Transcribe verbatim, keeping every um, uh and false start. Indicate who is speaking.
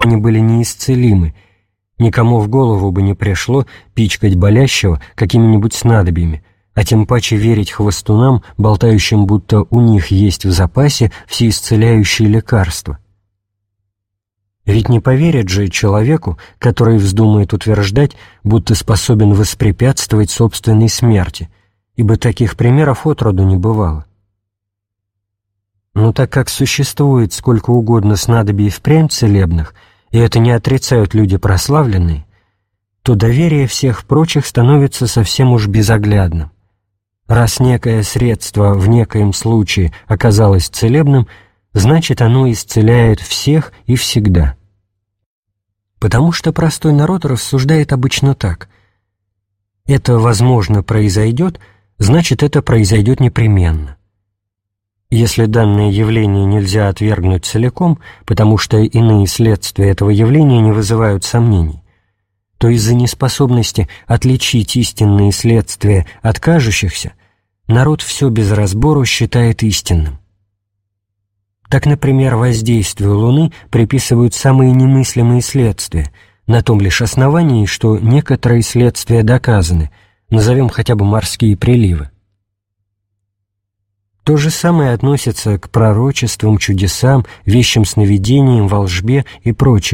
Speaker 1: они были неисцелимы, никому в голову бы не пришло пичкать болящего какими-нибудь снадобьями, а тем паче верить хвостунам, болтающим, будто у них есть в запасе всеисцеляющие лекарства. Ведь не поверят же человеку, который вздумает утверждать, будто способен воспрепятствовать собственной смерти, ибо таких примеров отроду не бывало. Но так как существует сколько угодно снадобий впрямь целебных, и это не отрицают люди прославленные, то доверие всех прочих становится совсем уж безоглядным. Раз некое средство в некоем случае оказалось целебным, значит, оно исцеляет всех и всегда. Потому что простой народ рассуждает обычно так: это, возможно, произойдет, значит, это произойдет непременно. Если данное явление нельзя отвергнуть целиком, потому что иные следствия этого явления не вызывают сомнений, то из-за неспособности отличить истинные следствия от кажущихся, народ все без разбору считает истинным. Так, например, воздействию Луны приписывают самые немыслимые следствия, на том лишь основании, что некоторые следствия доказаны, назовем хотя бы морские приливы. То же самое относится к пророчествам, чудесам, вещим сновидениям, волжбе и прочему.